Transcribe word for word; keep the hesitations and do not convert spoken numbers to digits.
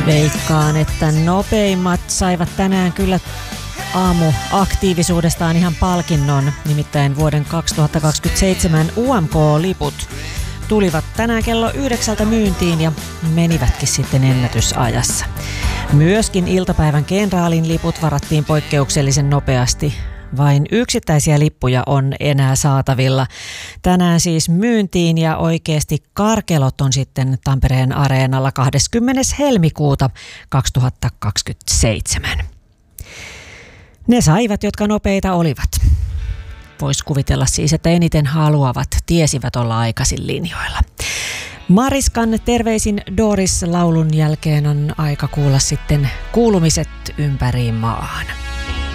Veikkaan, että nopeimmat saivat tänään kyllä aamuaktiivisuudestaan ihan palkinnon, nimittäin vuoden kaksituhattakaksikymmentäseitsemän U M K-liput tulivat tänään kello yhdeksältä myyntiin ja menivätkin sitten ennätysajassa. Myöskin iltapäivän kenraalin liput varattiin poikkeuksellisen nopeasti. Vain yksittäisiä lippuja on enää saatavilla. Tänään siis myyntiin ja oikeasti karkelot on sitten Tampereen Areenalla kahdeskymmenes helmikuuta kaksituhattakaksikymmentäseitsemän. Ne saivat, jotka nopeita olivat. Voisi kuvitella siis, että eniten haluavat tiesivät olla aikaisin linjoilla. Mariskan terveisin Doris -laulun jälkeen on aika kuulla sitten kuulumiset ympäri maan.